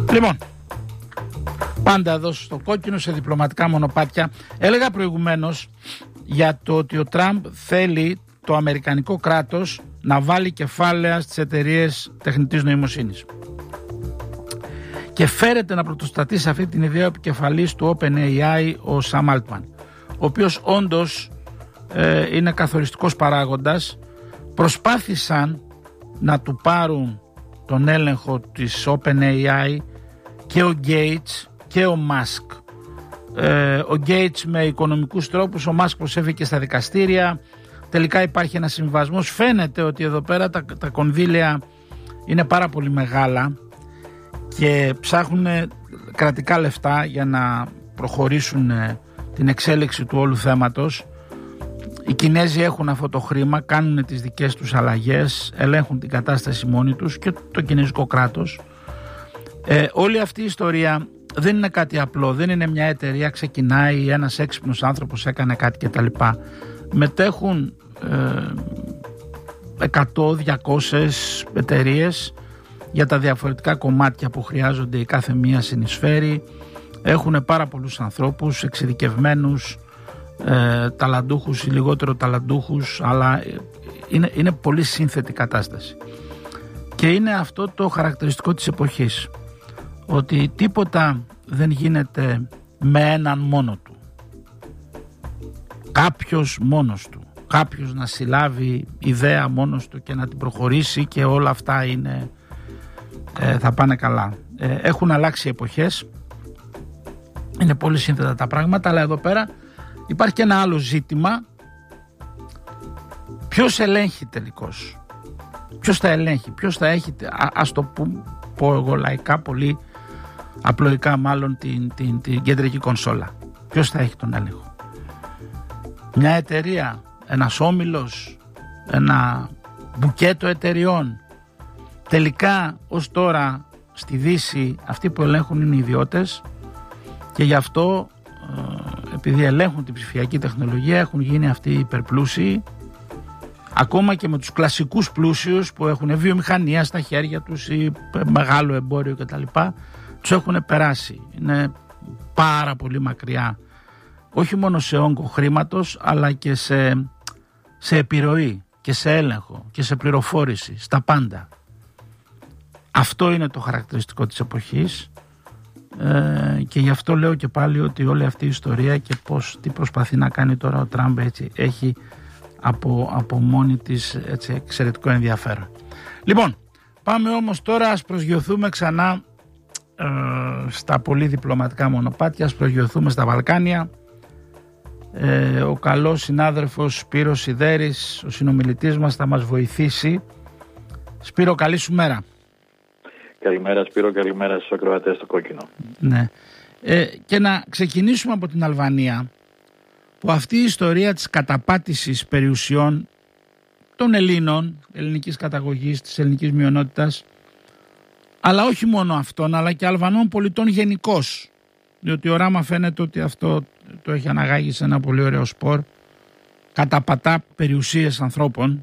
Λοιπόν, πάντα εδώ στο κόκκινο, σε διπλωματικά μονοπάτια. Έλεγα προηγουμένως για το ότι ο Τραμπ θέλει το αμερικανικό κράτος να βάλει κεφάλαια στις εταιρείες τεχνητής νοημοσύνης. Και φέρεται να πρωτοστατεί σε αυτή την ιδέα ο επικεφαλής του OpenAI, ο Σαμ Αλτμαν, ο οποίος όντως είναι καθοριστικός παράγοντας. Προσπάθησαν να του πάρουν τον έλεγχο της OpenAI και ο Gates και ο Musk. Ο Gates με οικονομικούς τρόπους, ο Musk προσέφηκε στα δικαστήρια. Τελικά υπάρχει ένας συμβασμός. Φαίνεται ότι εδώ πέρα τα κονδύλια είναι πάρα πολύ μεγάλα και ψάχνουν κρατικά λεφτά για να προχωρήσουν την εξέλιξη του όλου θέματος. Οι Κινέζοι έχουν αυτό το χρήμα, κάνουν τις δικές τους αλλαγές, ελέγχουν την κατάσταση μόνοι τους και το κινέζικο κράτος. Όλη αυτή η ιστορία δεν είναι κάτι απλό, δεν είναι μια εταιρεία, ξεκινάει, ένας έξυπνος άνθρωπος έκανε κάτι κτλ. Μετέχουν 100-200 εταιρείες για τα διαφορετικά κομμάτια που χρειάζονται, η κάθε μία συνεισφέρει. Έχουν πάρα πολλούς ανθρώπους, εξειδικευμένους, ταλαντούχους ή λιγότερο ταλαντούχους, αλλά είναι πολύ σύνθετη κατάσταση. Και είναι αυτό το χαρακτηριστικό της εποχής, ότι τίποτα δεν γίνεται με έναν μόνο του. Κάποιος μόνος του, κάποιος να συλλάβει ιδέα μόνος του και να την προχωρήσει και όλα αυτά είναι, θα πάνε καλά. Έχουν αλλάξει εποχές, είναι πολύ σύνθετα τα πράγματα, αλλά εδώ πέρα υπάρχει και ένα άλλο ζήτημα. Ποιος ελέγχει τελικώς? Ποιος θα ελέγχει? Ποιος θα έχει, ας το πω εγώ λαϊκά, πολύ απλοϊκά μάλλον, την κεντρική κονσόλα? Ποιος θα έχει τον έλεγχο? Μια εταιρεία, ένας όμιλος, ένα μπουκέτο εταιριών? Τελικά ως τώρα στη Δύση αυτοί που ελέγχουν είναι οι ιδιώτες και γι' αυτό επειδή ελέγχουν την ψηφιακή τεχνολογία έχουν γίνει αυτοί οι υπερπλούσιοι, ακόμα και με τους κλασικούς πλούσιους που έχουν βιομηχανία στα χέρια τους ή μεγάλο εμπόριο κτλ. Τους έχουν περάσει. Είναι πάρα πολύ μακριά, όχι μόνο σε όγκο χρήματος, αλλά και σε επιρροή και σε έλεγχο και σε πληροφόρηση, στα πάντα. Αυτό είναι το χαρακτηριστικό της εποχής και γι' αυτό λέω και πάλι ότι όλη αυτή η ιστορία και τι προσπαθεί να κάνει τώρα ο Τραμπ έτσι, έχει από μόνη της έτσι, εξαιρετικό ενδιαφέρον. Λοιπόν, πάμε όμως τώρα, ας προσγειωθούμε ξανά στα πολύ διπλωματικά μονοπάτια, ας προσγειωθούμε στα Βαλκάνια. Ο καλός συνάδελφος Σπύρος Σιδέρης, ο συνομιλητής μας, θα μας βοηθήσει. Σπύρο, καλή σου μέρα. Καλημέρα Σπύρο, καλημέρα στους ακροατές στο κόκκινο. Ναι. Και να ξεκινήσουμε από την Αλβανία, που αυτή η ιστορία της καταπάτησης περιουσιών των Ελλήνων, ελληνικής καταγωγής, της ελληνικής μειονότητας, αλλά όχι μόνο αυτών, αλλά και Αλβανών πολιτών γενικώς, διότι ο Ράμα φαίνεται ότι αυτό το έχει αναγάγει σε ένα πολύ ωραίο σπορ, καταπατά περιουσίες ανθρώπων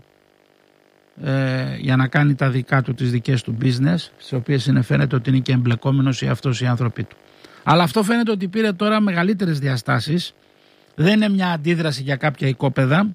για να κάνει τα δικά του, τις δικές του business, στις οποίες φαίνεται ότι είναι και εμπλεκόμενος ή αυτός οι άνθρωποι του. Αλλά αυτό φαίνεται ότι πήρε τώρα μεγαλύτερες διαστάσεις, δεν είναι μια αντίδραση για κάποια οικόπεδα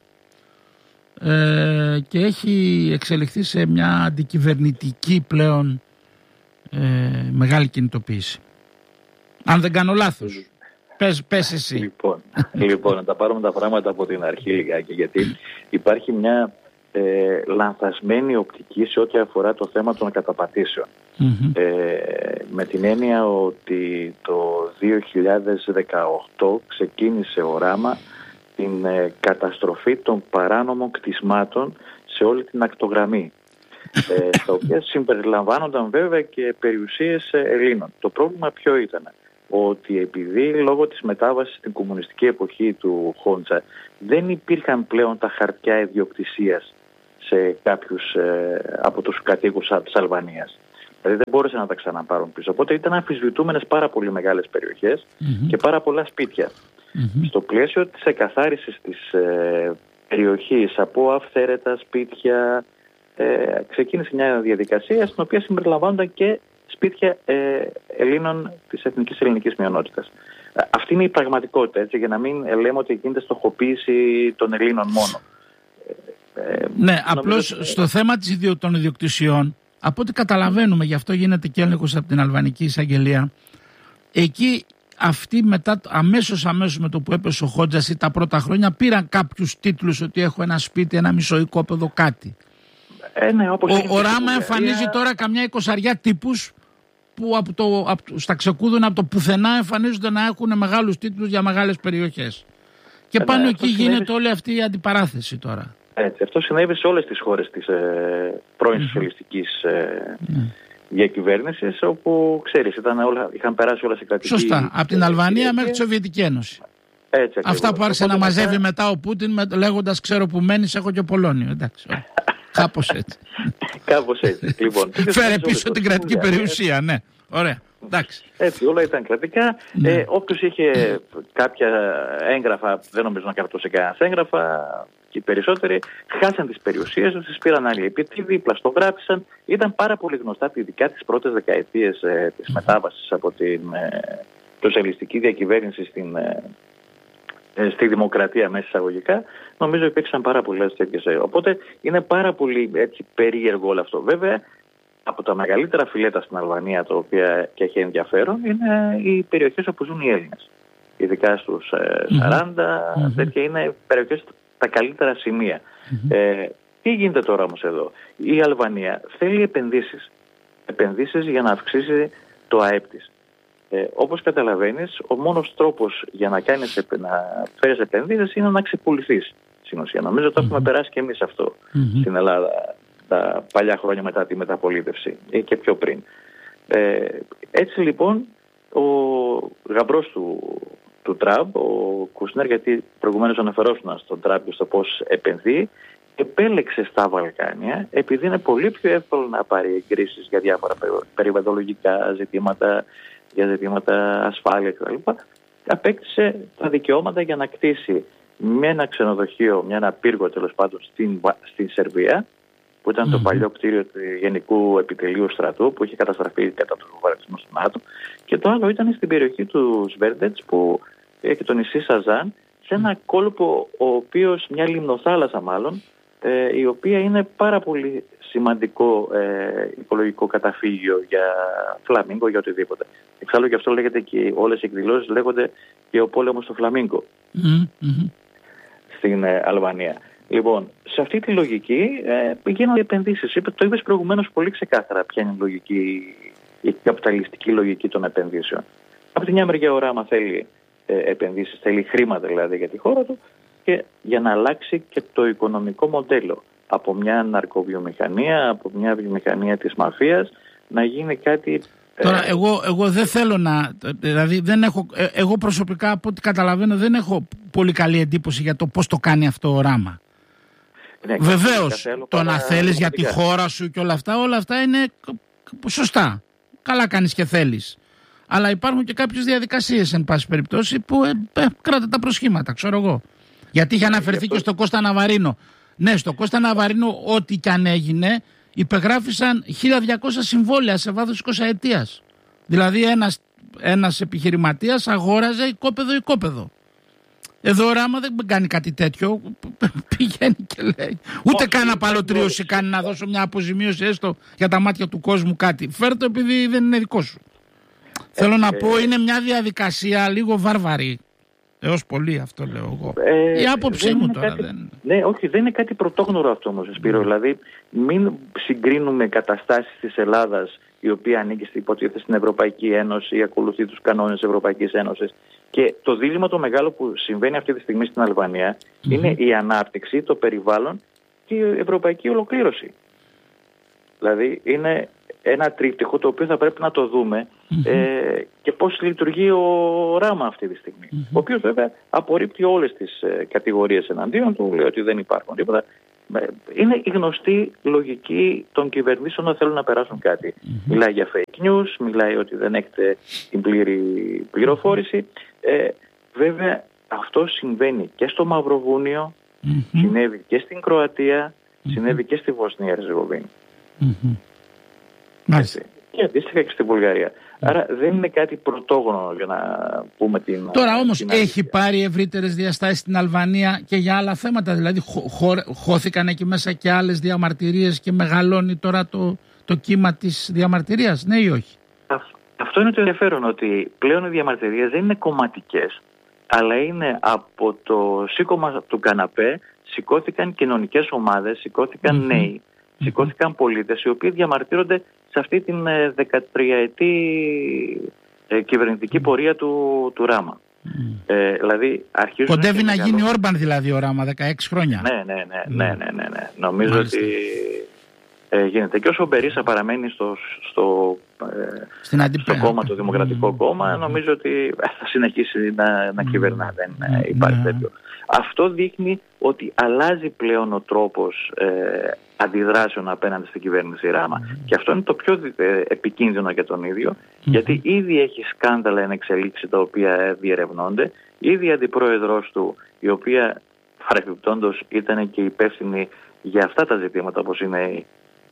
και έχει εξελιχθεί σε μια αντικυβερνητική πλέον μεγάλη κινητοποίηση. Αν δεν κάνω λάθος. Πες εσύ. Λοιπόν, να τα πάρουμε τα πράγματα από την αρχή λιγάκι, γιατί υπάρχει μια λανθασμένη οπτική σε ό,τι αφορά το θέμα των καταπατήσεων. Με την έννοια ότι το 2018 ξεκίνησε ο Ράμα την καταστροφή των παράνομων κτισμάτων σε όλη την ακτογραμμή, τα οποία συμπεριλαμβάνονταν βέβαια και περιουσίες Ελλήνων. Το πρόβλημα ποιο ήταν? Ότι επειδή λόγω της μετάβασης στην κομμουνιστική εποχή του Χόντζα δεν υπήρχαν πλέον τα χαρτιά ιδιοκτησίας σε κάποιους από τους κατοίκους της Αλβανίας. Δηλαδή δεν μπόρεσαν να τα ξαναπάρουν πίσω. Οπότε ήταν αμφισβητούμενες πάρα πολύ μεγάλες περιοχές και πάρα πολλά σπίτια. Στο πλαίσιο της εκαθάρισης της περιοχής από αυθαίρετα σπίτια ξεκίνησε μια διαδικασία στην οποία συμπεριλαμβάνονταν και σπίτια Ελλήνων της εθνικής ελληνικής μειονότητας. Αυτή είναι η πραγματικότητα, έτσι, για να μην λέμε ότι γίνεται στοχοποίηση των Ελλήνων μόνο. Ναι, απλώς στο θέμα των ιδιοκτησιών, από ό,τι καταλαβαίνουμε, γι' αυτό γίνεται και έλεγχος από την Αλβανική Εισαγγελία, εκεί αυτοί αμέσως με το που έπεσε ο Χότζας ή τα πρώτα χρόνια πήραν κάποιους τίτλους ότι έχω ένα σπίτι, ένα μισοοικόπεδο, κάτι. Ναι, ο Ράμα εμφανίζει τώρα καμιά 20 τύπους που στα ξεκούδωνα από το πουθενά εμφανίζονται να έχουν μεγάλους τίτλους για μεγάλες περιοχές. Και πάνω εκεί γίνεται όλη αυτή η αντιπαράθεση τώρα. Έτσι, αυτό συνέβη σε όλες τις χώρες της πρώην σοσιαλιστικής διακυβέρνησης, όπου ξέρεις, είχαν περάσει όλα σε κρατική. Σωστά, από την Αλβανία μέχρι τη Σοβιετική Ένωση. Έτσι, αυτά που άρχισε να μαζεύει μετά ο Πούτιν λέγοντας ξέρω που μένεις, έχω και Πολώνιο. Εντάξει. Κάπως έτσι. Κάπως έτσι. Λοιπόν, φέρε πίσω την κρατική περιουσία, ναι. Ωραία. Εντάξει. Έτσι, όλα ήταν κρατικά. Όποιος είχε κάποια έγγραφα, δεν νομίζω να κρατούσε κανένα έγγραφα, και οι περισσότεροι χάσαν τις περιουσίες τους, τις πήραν άλλοι επίτηδοι, πλαστογράφησαν. Ήταν πάρα πολύ γνωστά, ειδικά τις πρώτες δεκαετίες της μετάβασης από την σοσιαλιστική διακυβέρνηση στη δημοκρατία μέσα εισαγωγικά. Νομίζω υπήρξαν πάρα πολλές τέτοιες. Οπότε είναι πάρα πολύ έτσι περίεργο όλο αυτό. Βέβαια, από τα μεγαλύτερα φιλέτα στην Αλβανία, το οποίο και έχει ενδιαφέρον, είναι οι περιοχές όπου ζουν οι Έλληνες. Ειδικά στους 40, τέτοια είναι περιοχές, τα καλύτερα σημεία. Τι γίνεται τώρα όμως εδώ? Η Αλβανία θέλει επενδύσεις. Επενδύσεις για να αυξήσει το ΑΕΠ της. Όπως καταλαβαίνεις, ο μόνος τρόπος για να φέρεις επενδύσεις είναι να ξεπουληθείς στην ουσία. Νομίζω ότι το έχουμε περάσει και εμείς αυτό στην Ελλάδα τα παλιά χρόνια μετά τη μεταπολίτευση ή και πιο πριν. Έτσι λοιπόν, ο γαμπρός του Τραμπ, ο Κούσνερ, γιατί προηγουμένως αναφερόσουν στον Τραμπ και στο πώς επενδύει, επέλεξε στα Βαλκάνια, επειδή είναι πολύ πιο εύκολο να πάρει εγκρίσεις για διάφορα περιβαλλοντολογικά ζητήματα, για ζητήματα ασφάλεια κτλ. Απέκτησε τα δικαιώματα για να κτίσει με ένα ξενοδοχείο, ένα πύργο τέλος πάντων στην Σερβία, που ήταν το παλιό κτίριο του Γενικού Επιτελείου Στρατού, που είχε καταστραφεί κατά του βομβαρδισμού του ΝΑΤΟ, και το άλλο ήταν στην περιοχή του Σβέρντετς, που έχει το νησί Σαζάν, σε ένα κόλπο, μια λιμνοθάλασσα μάλλον, η οποία είναι πάρα πολύ σημαντικό οικολογικό καταφύγιο για φλαμίγκο, για οτιδήποτε. Εξάλλου και αυτό λέγεται, και όλες οι εκδηλώσεις λέγονται και ο πόλεμος στο φλαμίγκο στην Αλβανία. Λοιπόν, σε αυτή τη λογική γίνονται επενδύσεις. Το είπες προηγουμένως πολύ ξεκάθαρα ποια είναι η καπιταλιστική λογική των επενδύσεων. Από τη μια μεριά ο Ράμα θέλει επενδύσεις, θέλει χρήματα δηλαδή για τη χώρα του, και για να αλλάξει και το οικονομικό μοντέλο. Από μια ναρκοβιομηχανία, από μια βιομηχανία της μαφίας, να γίνει κάτι... Τώρα εγώ δεν θέλω να... Δηλαδή δεν έχω, εγώ προσωπικά από ό,τι καταλαβαίνω δεν έχω πολύ καλή εντύπωση για το πώς το κάνει αυτό ο Ράμα. Ναι, βεβαίως, το να θέλεις για τη χώρα σου και όλα αυτά είναι σωστά. Καλά κάνεις και θέλεις. Αλλά υπάρχουν και κάποιες διαδικασίες, εν πάση περιπτώσει, που κράτα τα προσχήματα, ξέρω εγώ. Γιατί είχε αναφερθεί και στο Κώστα Ναβαρίνο. Ναι, στο Κώστα Ναβαρίνο, ό,τι και αν έγινε, υπεγράφησαν 1.200 συμβόλαια σε βάθος 20 ετίας. Δηλαδή ένας επιχειρηματίας αγόραζε οικόπεδο. Εδώ ο Ράμα δεν κάνει κάτι τέτοιο. Πηγαίνει και λέει. Ούτε κανένα παλωτρίωση κάνει να δώσω μια αποζημίωση έστω για τα μάτια του κόσμου κάτι. Φέρ' το επειδή δεν είναι δικό σου. Θέλω να πω, είναι μια διαδικασία λίγο βάρβαρη. Έως πολύ, αυτό λέω εγώ. Η άποψή μου τώρα δεν... Ναι, όχι, δεν είναι κάτι πρωτόγνωρο αυτό όμως, Σπύρο. Δηλαδή, μην συγκρίνουμε καταστάσεις της Ελλάδας, η οποία ανήκει στην Ευρωπαϊκή Ένωση ή ακολουθεί τους κανόνες της Ευρωπαϊκής Ένωσης. Και το δίλημμα το μεγάλο που συμβαίνει αυτή τη στιγμή στην Αλβανία είναι η ανάπτυξη, το περιβάλλον και η ευρωπαϊκή ολοκλήρωση. Δηλαδή, είναι ένα τρίπτυχο το οποίο θα πρέπει να το δούμε και πώς λειτουργεί ο Ράμα αυτή τη στιγμή. Ο οποίος βέβαια απορρίπτει όλες τις κατηγορίες εναντίον του, λέει ότι δεν υπάρχουν τίποτα. Είναι η γνωστή λογική των κυβερνήσεων να θέλουν να περάσουν κάτι. Μιλάει για fake news, μιλάει ότι δεν έχετε την πλήρη πληροφόρηση. Βέβαια αυτό συμβαίνει και στο Μαυροβούνιο, συνέβη και στην Κροατία, συνέβη και στη Βοσνία Ερζεγοβίνη. και αντίστοιχα και στη Βουλγαρία. Άρα δεν είναι κάτι πρωτόγνωρο για να πούμε την... Τώρα όμως έχει πάρει ευρύτερες διαστάσεις στην Αλβανία και για άλλα θέματα, δηλαδή χώθηκαν εκεί μέσα και άλλες διαμαρτυρίες και μεγαλώνει τώρα το κύμα της διαμαρτυρίας, ναι ή όχι? Αυτό είναι το ενδιαφέρον, ότι πλέον οι διαμαρτυρίες δεν είναι κομματικές, αλλά είναι από το σήκωμα του καναπέ, σηκώθηκαν κοινωνικές ομάδες, σηκώθηκαν νέοι, σηκώθηκαν πολίτες οι οποίοι διαμαρτύρονται σε αυτή την 13ετή κυβερνητική πορεία του Ράμα. Δηλαδή κοντεύει να γίνει Όρμπαν δηλαδή ο Ράμα, 16 χρόνια. Ναι. Νομίζω ότι γίνεται. Και όσο ο Μπερίσα παραμένει στο κόμμα, το Δημοκρατικό Κόμμα, νομίζω ότι θα συνεχίσει να κυβερνά. Δεν υπάρχει τέτοιο. Αυτό δείχνει ότι αλλάζει πλέον ο τρόπος αντιδράσεων απέναντι στην κυβέρνηση Ράμα. Και αυτό είναι το πιο επικίνδυνο για τον ίδιο, γιατί ήδη έχει σκάνδαλα εν εξελίξει τα οποία διερευνώνται. Ήδη η αντιπρόεδρος του, η οποία παρεμπιπτόντως ήταν και υπεύθυνη για αυτά τα ζητήματα, όπως είναι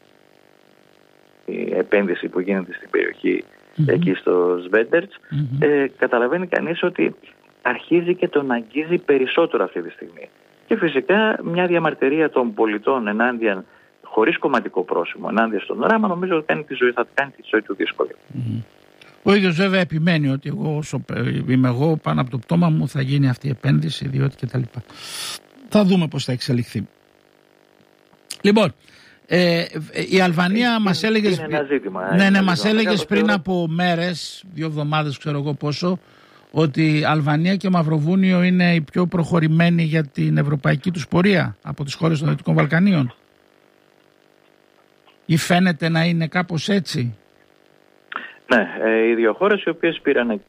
η επένδυση που γίνεται στην περιοχή εκεί στο Σβέντερτς, καταλαβαίνει κανείς ότι αρχίζει και τον αγγίζει περισσότερο αυτή τη στιγμή. Και φυσικά μια διαμαρτυρία των πολιτών ενάντια, χωρίς κομματικό πρόσημο, ενάντια στον Ράμα, νομίζω ότι θα κάνει τη ζωή του δύσκολη. Ο ίδιος βέβαια επιμένει ότι εγώ, όσο είμαι εγώ, πάνω από το πτώμα μου θα γίνει αυτή η επένδυση, διότι κτλ. Θα δούμε πώς θα εξελιχθεί. Λοιπόν, η Αλβανία μας έλεγες... Είναι ένα ζήτημα. Ναι, μας έλεγες πριν από μέρες, 2 εβδομάδες ξέρω εγώ πόσο, ότι η Αλβανία και Μαυροβούνιο είναι οι πιο προχωρημένοι για την ευρωπαϊκή τους πορεία από τις χώρες των Δυτικών Βαλκανίων. Ή φαίνεται να είναι κάπως έτσι? Ναι, οι 2 χώρες οι οποίες πήραν...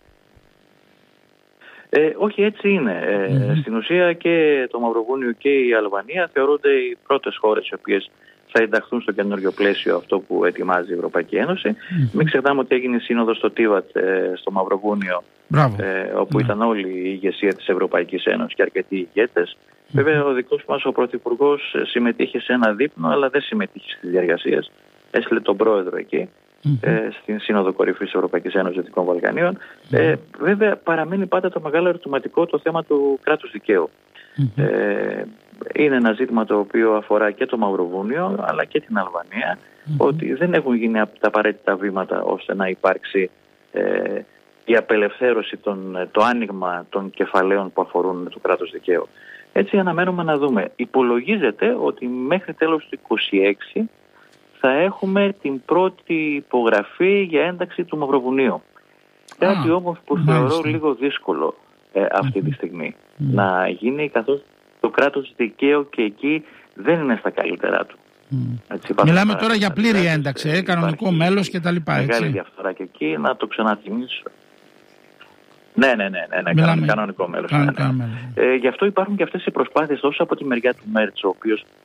όχι, έτσι είναι. Στην ουσία και το Μαυροβούνιο και η Αλβανία θεωρούνται οι πρώτες χώρες οι οποίες θα ενταχθούν στο καινούργιο πλαίσιο αυτό που ετοιμάζει η Ευρωπαϊκή Ένωση. Μην ξεχνάμε ότι έγινε σύνοδος στο Τίβατ στο Μαυροβούνιο, όπου ήταν όλη η ηγεσία της Ευρωπαϊκής Ένωσης και αρκετοί ηγέτες. Βέβαια ο δικός μας ο Πρωθυπουργός συμμετείχε σε ένα δείπνο, αλλά δεν συμμετείχε στις διαργασίες. Έστειλε τον πρόεδρο εκεί, στην Σύνοδο Κορυφής της Ευρωπαϊκής Ένωσης Δυτικών Βαλκανίων. Βέβαια παραμένει πάντα το μεγάλο ερωτηματικό το θέμα του κράτους δικαίου. Είναι ένα ζήτημα το οποίο αφορά και το Μαυροβούνιο αλλά και την Αλβανία, ότι δεν έχουν γίνει τα απαραίτητα βήματα ώστε να υπάρξει η απελευθέρωση, το άνοιγμα των κεφαλαίων που αφορούν το κράτος δικαίου. Έτσι αναμένουμε να δούμε. Υπολογίζεται ότι μέχρι τέλος του 2026 θα έχουμε την πρώτη υπογραφή για ένταξη του Μαυροβουνίου. Κάτι όμως που θεωρώ λίγο δύσκολο αυτή τη στιγμή να γίνει, καθώς το κράτος δικαίου και εκεί δεν είναι στα καλύτερά του. Μιλάμε τώρα για πλήρη ένταξη, κανονικό μέλος και τα λοιπά. Μεγάλη διαφορά και εκεί, να το ξαναθυμίσω. Ναι, κανονικό μέλος. Γι' αυτό υπάρχουν και αυτές οι προσπάθειες τόσο από τη μεριά του Μέρτς, ο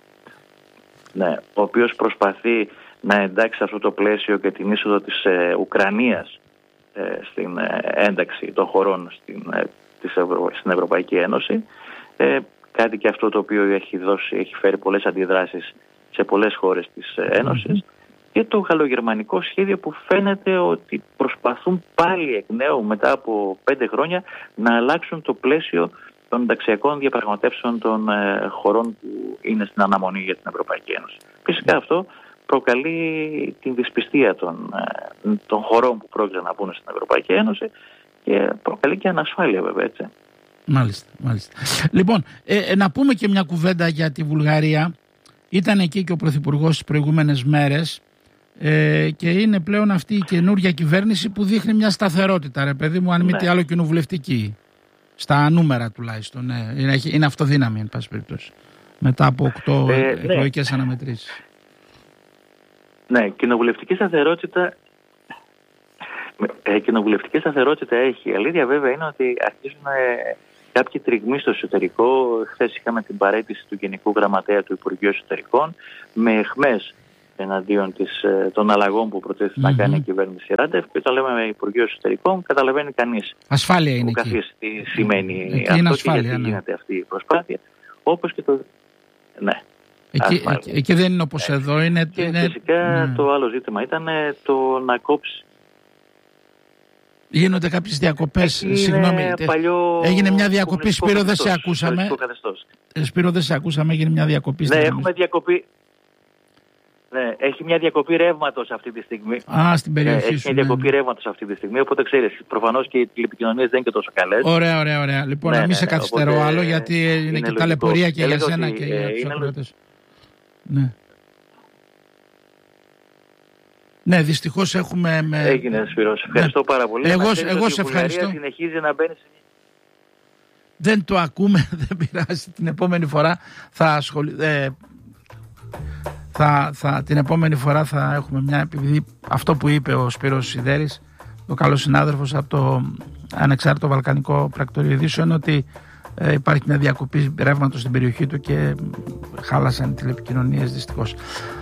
οποίος προσπαθεί να εντάξει αυτό το πλαίσιο και την είσοδο της Ουκρανίας στην ένταξη των χωρών στην Ευρωπαϊκή Ένωση. Κάτι και αυτό το οποίο έχει φέρει πολλές αντιδράσεις σε πολλές χώρες της Ένωσης. Και το γαλλογερμανικό σχέδιο που φαίνεται ότι προσπαθούν πάλι εκ νέου μετά από 5 χρόνια να αλλάξουν το πλαίσιο των ενταξιακών διαπραγματεύσεων των χωρών που είναι στην αναμονή για την Ευρωπαϊκή Ένωση. Φυσικά αυτό προκαλεί την δυσπιστία των χωρών που πρόκειται να μπουν στην Ευρωπαϊκή Ένωση και προκαλεί και ανασφάλεια βέβαια, έτσι. Μάλιστα. Λοιπόν, να πούμε και μια κουβέντα για τη Βουλγαρία. Ήταν εκεί και ο Πρωθυπουργός τις προηγούμενες μέρες και είναι πλέον αυτή η καινούργια κυβέρνηση που δείχνει μια σταθερότητα, ρε παιδί μου, αν μη τι άλλο κοινοβουλευτική. Στα νούμερα τουλάχιστον. Ναι. Είναι αυτοδύναμη, εν πάση περιπτώσει. Μετά από 8 εκλογικές αναμετρήσεις. Ναι, κοινοβουλευτική σταθερότητα έχει. Η αλήθεια βέβαια είναι ότι αρχίζουν κάποιοι τριγμοί στο εσωτερικό. Χθες είχαμε την παραίτηση του Γενικού Γραμματέα του Υπουργείου Εσωτερικών με αιχμές εναντίον των αλλαγών που προτίθεται να κάνει η κυβέρνηση Ράντεφ. Και όταν λέμε Υπουργείο Εσωτερικών, καταλαβαίνει κανείς ασφάλεια είναι εκεί. Τι σημαίνει εκεί αυτό είναι ασφάλεια, και γιατί γίνεται αυτή η προσπάθεια. Όπως και το... Ναι. Εκεί δεν είναι όπως εδώ. Και φυσικά το άλλο ζήτημα ήταν το να κόψει. Γίνονται κάποιες διακοπές. Συγγνώμη. Έγινε μια διακοπή, Σπύρο, δεν σε ακούσαμε. Σπύρο, δεν σε ακούσαμε, έγινε μια διακοπή. Ναι, έχουμε διακοπή. Ναι, έχει μια διακοπή ρεύματος αυτή τη στιγμή. Στην περιοχή σου. Έχει μια διακοπή ρεύματος αυτή τη στιγμή, οπότε ξέρεις, προφανώς και οι τηλεπικοινωνίες δεν είναι και τόσο καλές. Ωραία. Λοιπόν, να μην σε καθυστερώ άλλο, γιατί είναι και ταλαιπωρία και για σένα και για τους ακροατές. Ναι, δυστυχώς έχουμε. Έγινε, Σπύρος. Ευχαριστώ πάρα πολύ. Εγώ σε ευχαριστώ. Συνεχίζει να μπαίνει. Δεν το ακούμε, δεν πειράζει. Την επόμενη φορά την επόμενη φορά θα έχουμε μια, επειδή αυτό που είπε ο Σπύρος Σιδέρης, ο καλός συνάδελφος από το Ανεξάρτητο Βαλκανικό Πρακτορείο Ειδήσεων, ότι υπάρχει μια διακοπή ρεύματος στην περιοχή του και χάλασαν οι τηλεπικοινωνίες δυστυχώς.